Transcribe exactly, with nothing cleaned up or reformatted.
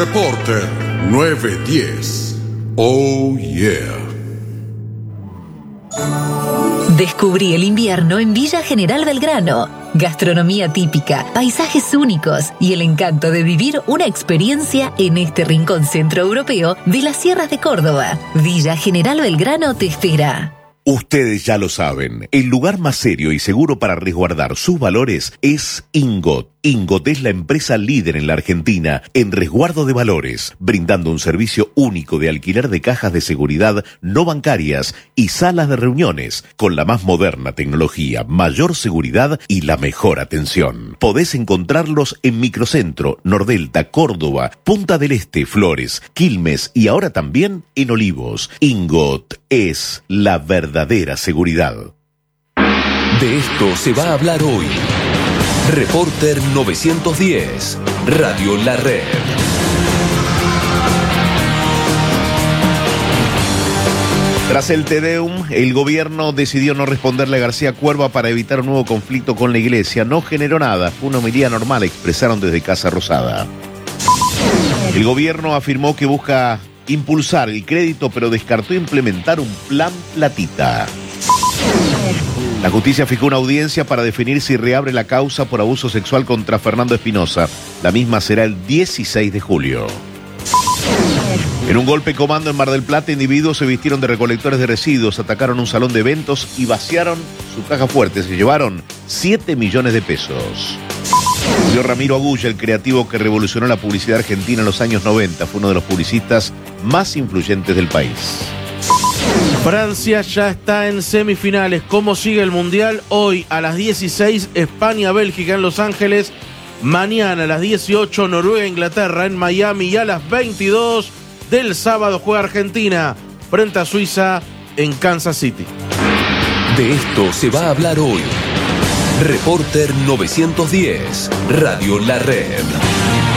Reporter nueve diez. Oh yeah. Descubrí el invierno en Villa General Belgrano. Gastronomía típica, paisajes únicos y el encanto de vivir una experiencia en este rincón centroeuropeo de las sierras de Córdoba. Villa General Belgrano te espera. Ustedes ya lo saben, el lugar más serio y seguro para resguardar sus valores es Ingot. Ingot es la empresa líder en la Argentina en resguardo de valores, brindando un servicio único de alquiler de cajas de seguridad no bancarias y salas de reuniones, con la más moderna tecnología, mayor seguridad y la mejor atención. Podés encontrarlos en Microcentro, Nordelta, Córdoba, Punta del Este, Flores, Quilmes y ahora también en Olivos. Ingot es la verdadera seguridad. De esto se va a hablar hoy. Reporter novecientos diez, Radio La Red. Tras el Te Deum, el gobierno decidió no responderle a García Cuerva para evitar un nuevo conflicto con la iglesia. No generó nada, fue una homilía normal, expresaron desde Casa Rosada. El gobierno afirmó que busca impulsar el crédito, pero descartó implementar un plan platita. La justicia fijó una audiencia para definir si reabre la causa por abuso sexual contra Fernando Espinosa. La misma será el dieciséis de julio. En un golpe comando en Mar del Plata, individuos se vistieron de recolectores de residuos, atacaron un salón de eventos y vaciaron su caja fuerte. Se llevaron siete millones de pesos. Murió Ramiro Agulla, el creativo que revolucionó la publicidad argentina en los años noventa. Fue uno de los publicistas más influyentes del país. Francia ya está en semifinales. ¿Cómo sigue el Mundial? Hoy a las dieciséis, España-Bélgica en Los Ángeles. Mañana a las dieciocho, Noruega-Inglaterra en Miami. Y a las veintidós del sábado juega Argentina frente a Suiza en Kansas City. De esto se va a hablar hoy. Reporter novecientos diez, Radio La Red.